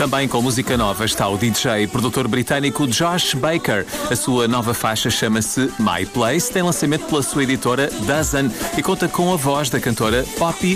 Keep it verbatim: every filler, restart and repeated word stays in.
Também com música nova está o D J e produtor britânico Josh Baker. A sua nova faixa chama-se My Place, tem lançamento pela sua editora Dozen e conta com a voz da cantora Poppy